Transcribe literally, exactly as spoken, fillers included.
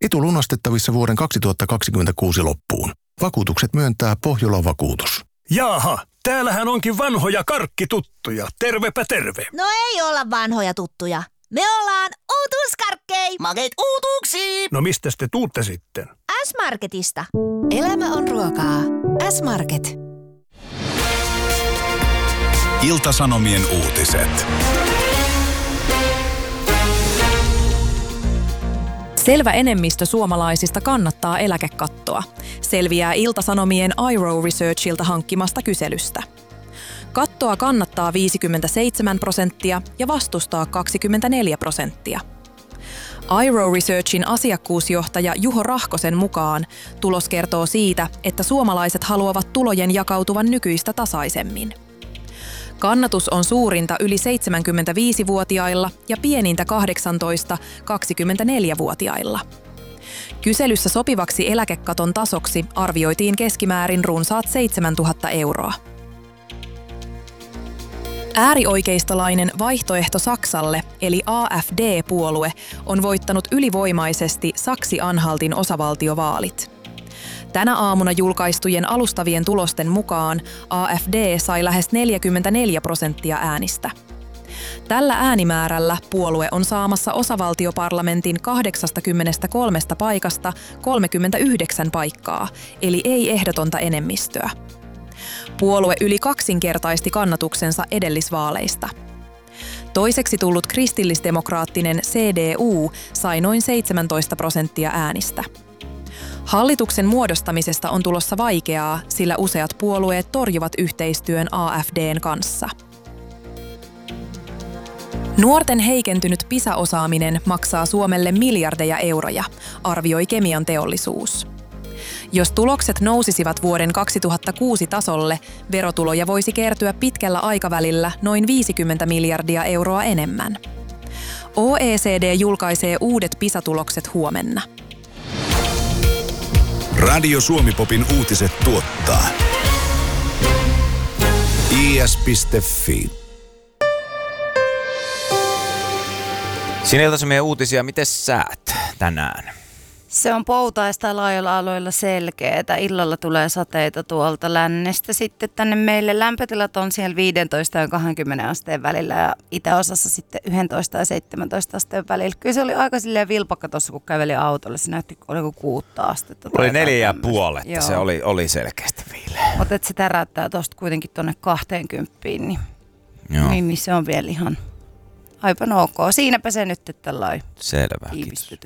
Etu lunastettavissa vuoden kaksituhattakaksikymmentäkuusi loppuun. Vakuutukset myöntää Pohjola Vakuutus. Jaaha, täällähän onkin vanhoja karkkituttuja. Tervepä terve. No ei olla vanhoja tuttuja. Me ollaan uutuuskarkkei. Makeet uutuuksiin. No mistäs te tuutte sitten? S-Marketista. Elämä on ruokaa. S-Market. Ilta-Sanomien uutiset. Selvä enemmistö suomalaisista kannattaa eläkekattoa. Selviää Ilta-Sanomien I R O Researchilta hankkimasta kyselystä. Kattoa kannattaa viisikymmentäseitsemän prosenttia ja vastustaa kaksikymmentäneljä prosenttia. I R O Researchin asiakkuusjohtaja Juho Rahkosen mukaan tulos kertoo siitä, että suomalaiset haluavat tulojen jakautuvan nykyistä tasaisemmin. Kannatus on suurinta yli seitsemänkymmentäviisivuotiailla ja pienintä kahdeksantoista–kaksikymmentäneljävuotiailla. Kyselyssä sopivaksi eläkekaton tasoksi arvioitiin keskimäärin runsaat seitsemäntuhatta euroa. Äärioikeistolainen Vaihtoehto Saksalle eli A F D-puolue on voittanut ylivoimaisesti Saksi-Anhaltin osavaltiovaalit. Tänä aamuna julkaistujen alustavien tulosten mukaan A F D sai lähes neljäkymmentäneljä prosenttia äänistä. Tällä äänimäärällä puolue on saamassa osavaltioparlamentin kahdeksankymmentäkolme paikasta kolmekymmentäyhdeksän paikkaa, eli ei ehdotonta enemmistöä. Puolue yli kaksinkertaisti kannatuksensa edellisvaaleista. Toiseksi tullut kristillisdemokraattinen C D U sai noin seitsemäntoista prosenttia äänistä. Hallituksen muodostamisesta on tulossa vaikeaa, sillä useat puolueet torjuvat yhteistyön A F D:n kanssa. Nuorten heikentynyt PISA-osaaminen maksaa Suomelle miljardeja euroja, arvioi Kemian teollisuus. Jos tulokset nousisivat vuoden kaksituhattakuusi tasolle, verotuloja voisi kertyä pitkällä aikavälillä noin viisikymmentä miljardia euroa enemmän. O E C D julkaisee uudet PISA-tulokset huomenna. Radio Suomi-popin uutiset tuottaa I S piste F I. Siinä Ilta-Sanomien uutisia, miten säät tänään? Se on poutaista laajalla aloilla selkeää. Illalla tulee sateita tuolta lännestä sitten tänne meille. Lämpötilat on siellä viisitoista ja kaksikymmentä asteen välillä ja itäosassa sitten yksitoista ja seitsemäntoista asteen välillä. Kyllä se oli aika silleen vilpakka tuossa, kun kävelin autolle. Se näytti, oliko kuutta astetta. Oli neljä ja puoli, että se oli, oli selkeästi viileä. Mutta että se täräyttää tuosta kuitenkin tuonne kahteenkymppiin, niin, niin, niin se on vielä ihan aivan ok. Siinäpä se nyt, että tällainen selvä, tiivistetty